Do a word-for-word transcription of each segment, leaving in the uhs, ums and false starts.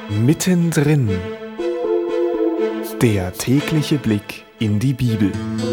Mittendrin. Der tägliche Blick in die Bibel.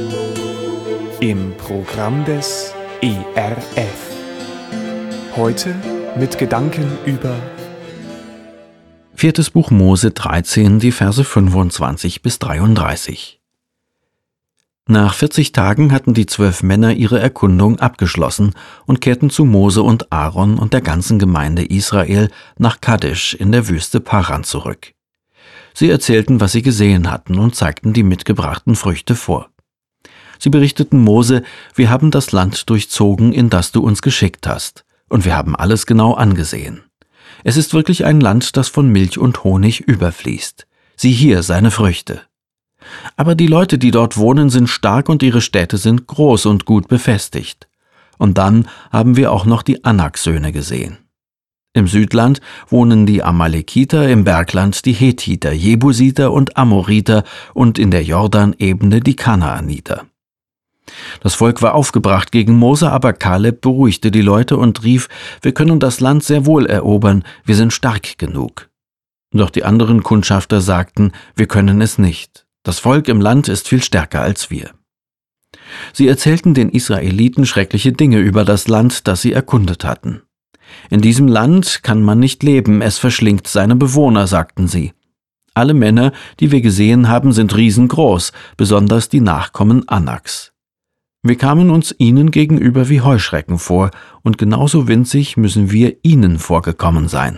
Im Programm des E R F. Heute mit Gedanken über Viertes Buch Mose dreizehn, die Verse fünfundzwanzig bis dreiunddreißig. Nach vierzig Tagen hatten die zwölf Männer ihre Erkundung abgeschlossen und kehrten zu Mose und Aaron und der ganzen Gemeinde Israel nach Kadesh in der Wüste Paran zurück. Sie erzählten, was sie gesehen hatten und zeigten die mitgebrachten Früchte vor. Sie berichteten Mose: Wir haben das Land durchzogen, in das du uns geschickt hast, und wir haben alles genau angesehen. Es ist wirklich ein Land, das von Milch und Honig überfließt. Sieh hier seine Früchte. Aber die Leute, die dort wohnen, sind stark und ihre Städte sind groß und gut befestigt. Und dann haben wir auch noch die Anak-Söhne gesehen. Im Südland wohnen die Amalekiter, im Bergland die Hethiter, Jebusiter und Amoriter und in der Jordanebene die Kanaaniter. Das Volk war aufgebracht gegen Mose, aber Kaleb beruhigte die Leute und rief: Wir können das Land sehr wohl erobern, wir sind stark genug. Doch die anderen Kundschafter sagten: Wir können es nicht. Das Volk im Land ist viel stärker als wir. Sie erzählten den Israeliten schreckliche Dinge über das Land, das sie erkundet hatten. In diesem Land kann man nicht leben, es verschlingt seine Bewohner, sagten sie. Alle Männer, die wir gesehen haben, sind riesengroß, besonders die Nachkommen Anaks. Wir kamen uns ihnen gegenüber wie Heuschrecken vor, und genauso winzig müssen wir ihnen vorgekommen sein.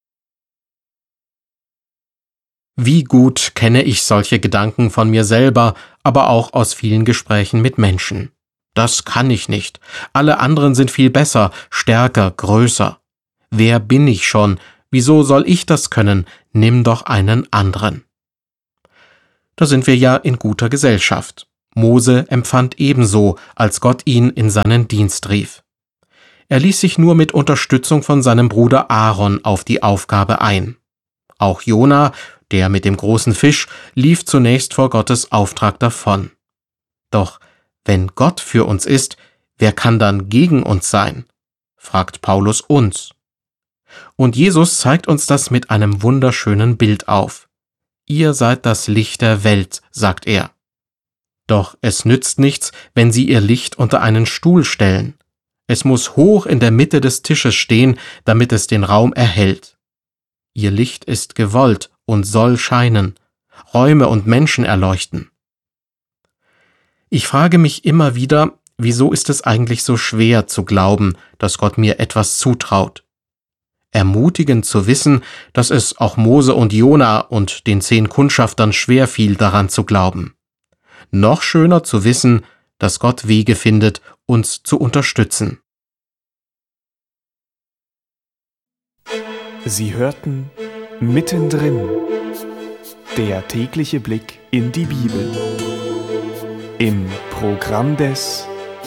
Wie gut kenne ich solche Gedanken von mir selber, aber auch aus vielen Gesprächen mit Menschen. Das kann ich nicht. Alle anderen sind viel besser, stärker, größer. Wer bin ich schon? Wieso soll ich das können? Nimm doch einen anderen. Da sind wir ja in guter Gesellschaft. Mose empfand ebenso, als Gott ihn in seinen Dienst rief. Er ließ sich nur mit Unterstützung von seinem Bruder Aaron auf die Aufgabe ein. Auch Jona, der mit dem großen Fisch, lief zunächst vor Gottes Auftrag davon. Doch wenn Gott für uns ist, wer kann dann gegen uns sein? Fragt Paulus uns. Und Jesus zeigt uns das mit einem wunderschönen Bild auf. Ihr seid das Licht der Welt, sagt er. Doch es nützt nichts, wenn sie ihr Licht unter einen Stuhl stellen. Es muss hoch in der Mitte des Tisches stehen, damit es den Raum erhellt. Ihr Licht ist gewollt und soll scheinen, Räume und Menschen erleuchten. Ich frage mich immer wieder, wieso ist es eigentlich so schwer zu glauben, dass Gott mir etwas zutraut? Ermutigend zu wissen, dass es auch Mose und Jona und den zehn Kundschaftern schwer fiel, daran zu glauben. Noch schöner zu wissen, dass Gott Wege findet, uns zu unterstützen. Sie hörten Mittendrin. Der tägliche Blick in die Bibel. Im Programm des